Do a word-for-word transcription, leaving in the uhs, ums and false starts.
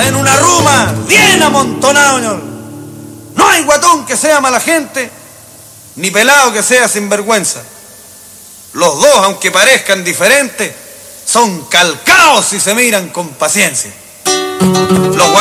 en una ruma bien amontonado, señor. No hay guatón que sea mala gente, ni pelado que sea sinvergüenza. Los dos, aunque parezcan diferentes, son calcados si se miran con paciencia. Los